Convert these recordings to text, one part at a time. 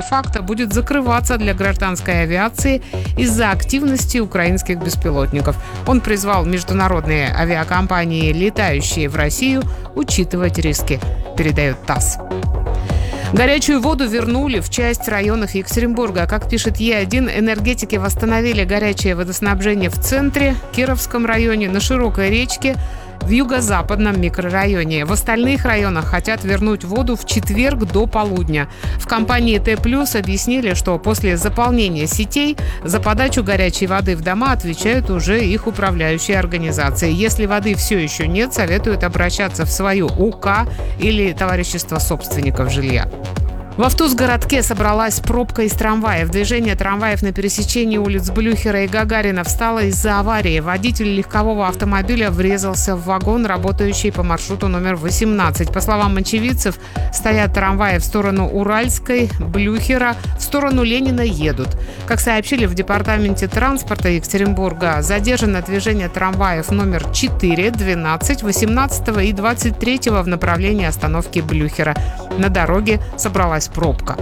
де-факто будет закрываться для гражданской авиации из-за активности украинских беспилотников. Он призвал международные авиакомпании, летающие в Россию, учитывать риски, передает ТАСС. Горячую воду вернули в часть районов Екатеринбурга. Как пишет Е1, энергетики восстановили горячее водоснабжение в центре, Кировском районе, на Широкой речке, в юго-западном микрорайоне. В остальных районах хотят вернуть воду в четверг до полудня. В компании Т+, объяснили, что после заполнения сетей за подачу горячей воды в дома отвечают уже их управляющие организации. Если воды все еще нет, советуют обращаться в свою УК или товарищество собственников жилья. В Автузгородке собралась пробка из трамваев. Движение трамваев на пересечении улиц Блюхера и Гагарина встало из-за аварии. Водитель легкового автомобиля врезался в вагон, работающий по маршруту номер 18. По словам очевидцев, стоят трамваи в сторону Уральской, Блюхера, в сторону Ленина едут. Как сообщили в департаменте транспорта Екатеринбурга, задержано движение трамваев номер 4, 12, 18 и 23 в направлении остановки Блюхера. На дороге собралась пробка.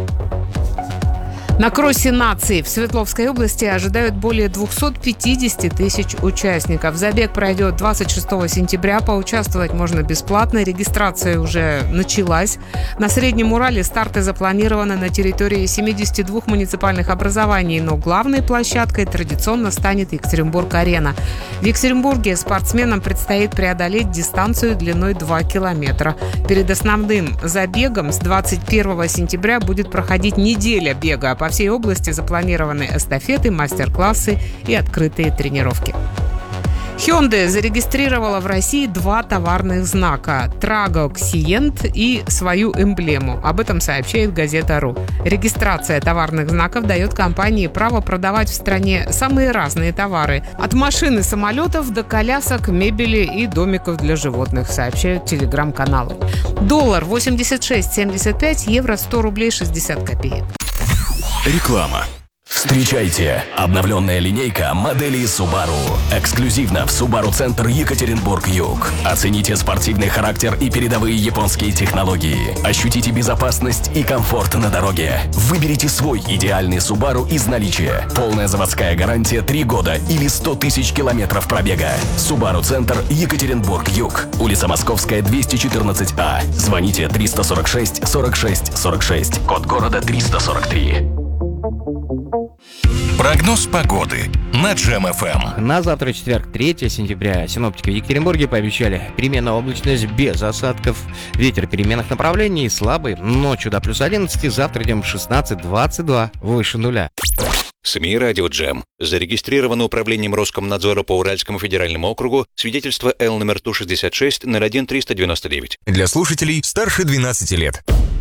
На кроссе наций в Свердловской области ожидают более 250 тысяч участников. Забег пройдет 26 сентября. Поучаствовать можно бесплатно. Регистрация уже началась. На Среднем Урале старты запланированы на территории 72 муниципальных образований, но главной площадкой традиционно станет Екатеринбург-арена. В Екатеринбурге спортсменам предстоит преодолеть дистанцию длиной 2 километра. Перед основным забегом с 21 сентября будет проходить неделя бега. По всей области запланированы эстафеты, мастер-классы и открытые тренировки. Hyundai зарегистрировала в России 2 товарных знака – Trago Xient и свою эмблему. Об этом сообщает газета.ру. Регистрация товарных знаков дает компании право продавать в стране самые разные товары – от машин и самолетов до колясок, мебели и домиков для животных, сообщают телеграм-каналы. Доллар 86.75, евро 100 рублей 60 копеек. Реклама. Встречайте! Обновленная линейка моделей Subaru. Эксклюзивно в Subaru Центр Екатеринбург-Юг. Оцените спортивный характер и передовые японские технологии. Ощутите безопасность и комфорт на дороге. Выберите свой идеальный Subaru из наличия. Полная заводская гарантия 3 года или 100 тысяч километров пробега. Subaru Центр Екатеринбург-Юг. Улица Московская, 214А. Звоните 346 46 46. Код города 343. Прогноз погоды на Джем FM. На завтра, четверг, 3 сентября, синоптики в Екатеринбурге пообещали переменная облачность без осадков. Ветер переменных направлений слабый, ночью до плюс 11, завтра днем 16-22, выше нуля. СМИ «Радио Джем». Зарегистрировано управлением Роскомнадзора по Уральскому федеральному округу свидетельство Л номер Ту-66 01-399. Для слушателей старше 12 лет.